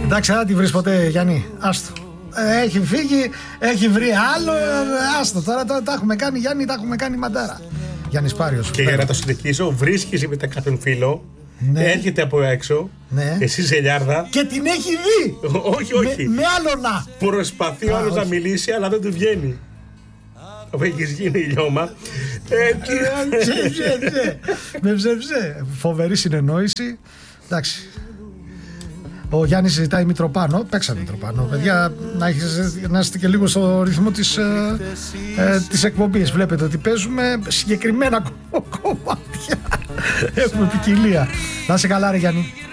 Εντάξει, δεν τη βρεις ποτέ, Γιάννη. Άστο. Έχει φύγει, έχει βρει άλλο. Άστο. Τώρα τα έχουμε κάνει, Γιάννη, τα έχουμε κάνει μαντάρα. Γιάννης Πάριος. Και για να το συνεχίσω, βρίσκεις μετά κάποιον φίλο, ναι. Έρχεται από έξω, ναι. Εσύ ζελιάρδα. Και την έχει δει! Όχι. Με άλλο να! Προσπαθεί ο άλλος να μιλήσει, αλλά δεν του βγαίνει. Αφού έχεις γίνει λιώμα. Με ψεύσε. Φοβερή συνεννόηση. Εντάξει. Ο Γιάννης ζητάει Μητροπάνο. Παίξαμε Μητροπάνο. Παιδιά, να είστε και λίγο στο ρυθμό της εκπομπής. Βλέπετε ότι παίζουμε συγκεκριμένα κομμάτια. Έχουμε ποικιλία. Να είσαι καλά, ρε Γιάννη.